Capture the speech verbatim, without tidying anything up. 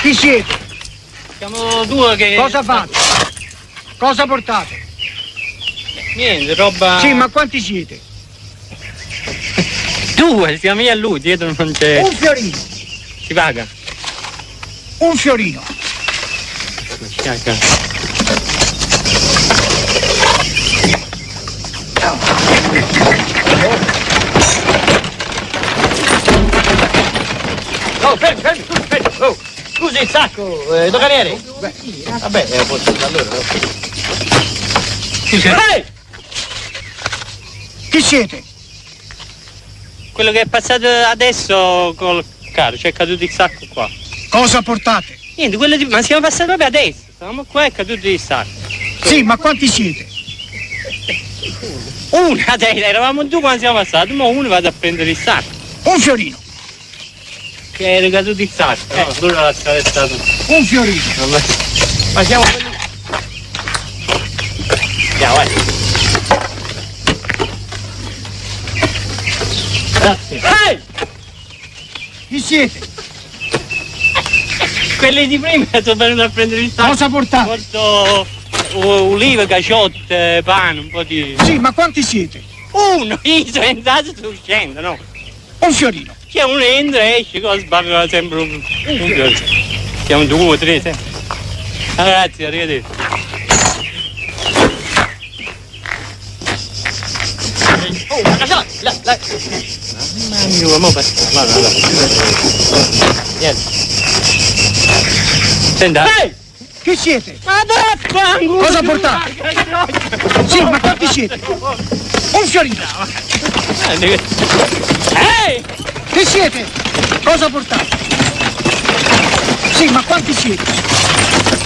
Chi siete? Siamo due che... Cosa fate? Cosa portate? Niente, roba... Sì, ma quanti siete? Due, siamo io e lui, dietro non c'è... Un fiorino. Si paga. Un fiorino. Oh, fermi, fermi, fermi, oh. Scusi il sacco, eh, doganiere. Vabbè, eh, posso allora. Chi sei? Chi siete? Quello che è passato adesso col carro, c'è caduto il sacco qua. Cosa portate? Niente, quello di... ma siamo passati proprio adesso. Stavamo qua e è caduto il sacco. Sì, ma quanti siete? Una, dai, eravamo due quando siamo passati, ma uno vado a prendere il sacco. Un fiorino. Che era caduto il sacco, eh, quello l'ha stato. Un fiorino. Vabbè. Ma siamo quelli... Andiamo, vai. Grazie. Ehi! Chi siete? Quelli di prima sono venuti a prendere il sacco. Cosa portate? Porto ulive, caciotte, pane, un po' di... Sì, ma quanti siete? Uno, io sono entrato e sto uscendo, no? Un fiorino. C'è uno entra e esce, cosa sbarca sempre un... un fiore. Siamo due, tre, sempre. Ah, grazie, arrivederci. Oh, ma là, là, là. Mamma mia, ma per... Guarda, guarda. Niente. Senta. Ehi! Chi siete? Ma vaffanculo! Cosa portate? Sì, ma quanti siete? Un fiorino. Ehi! Chi siete? Cosa portate? Sì, ma quanti siete?